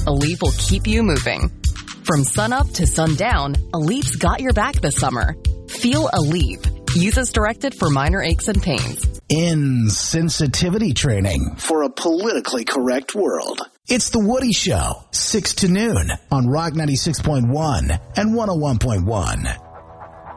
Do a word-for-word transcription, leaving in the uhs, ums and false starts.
Aleve will keep you moving. From sunup to sundown, Aleve's got your back this summer. Feel Aleve. Use as directed for minor aches and pains. Insensitivity training for a politically correct world. It's The Woody Show, six to noon on Rock ninety-six point one and one oh one point one.